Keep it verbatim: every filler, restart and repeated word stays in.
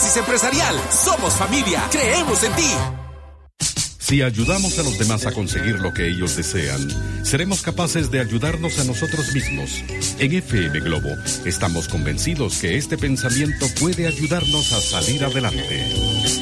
Crisis Empresarial. Somos familia. Creemos en ti. Si ayudamos a los demás a conseguir lo que ellos desean, seremos capaces de ayudarnos a nosotros mismos. En F M Globo estamos convencidos que este pensamiento puede ayudarnos a salir adelante.